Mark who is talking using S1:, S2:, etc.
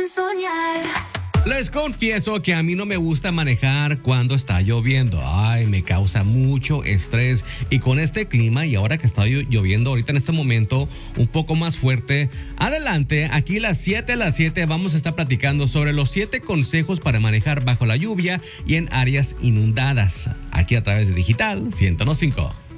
S1: soñar.
S2: Les confieso que a mí no me gusta manejar cuando está lloviendo. Ay, me causa mucho estrés. Y con este clima y ahora que está lloviendo ahorita en este momento un poco más fuerte. Adelante, aquí las 7 vamos a estar platicando sobre los 7 consejos para manejar bajo la lluvia y en áreas inundadas. Aquí a través de Digital 105.